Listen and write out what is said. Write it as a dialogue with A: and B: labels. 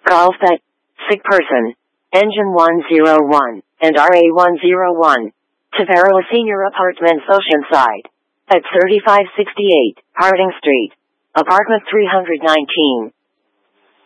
A: Golf at Sick Person, Engine 101, and RA 101. Tavero Senior Apartments Oceanside. At 3568 Harding Street. Apartment 319.